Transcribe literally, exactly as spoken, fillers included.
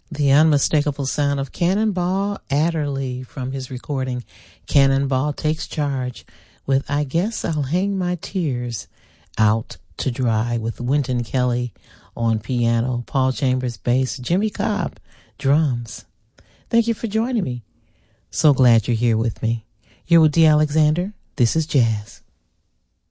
The unmistakable sound of Cannonball Adderley from his recording Cannonball Takes Charge with I Guess I'll Hang My Tears Out to Dry with Wynton Kelly on piano, Paul Chambers bass, Jimmy Cobb drums. Thank you for joining me. So glad you're here with me. You're with Dee Alexander. This is Jazz.